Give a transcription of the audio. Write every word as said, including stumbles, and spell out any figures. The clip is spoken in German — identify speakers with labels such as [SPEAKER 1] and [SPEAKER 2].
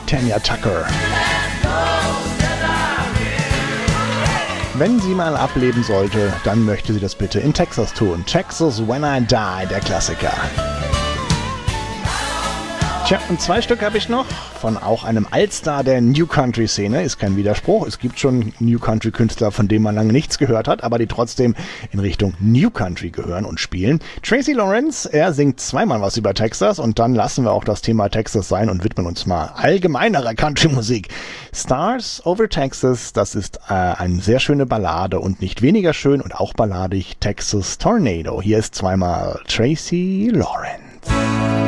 [SPEAKER 1] Tanya Tucker. Wenn sie mal ableben sollte, dann möchte sie das bitte in Texas tun. Texas When I Die, der Klassiker. Tja, und zwei Stück habe ich noch von auch einem Allstar der New Country Szene. Ist kein Widerspruch. Es gibt schon New Country Künstler, von denen man lange nichts gehört hat, aber die trotzdem in Richtung New Country gehören und spielen. Tracy Lawrence, er singt zweimal was über Texas und dann lassen wir auch das Thema Texas sein und widmen uns mal allgemeinerer Country-Musik. Stars Over Texas, das ist äh, eine sehr schöne Ballade und nicht weniger schön und auch balladig Texas Tornado. Hier ist zweimal Tracy Lawrence.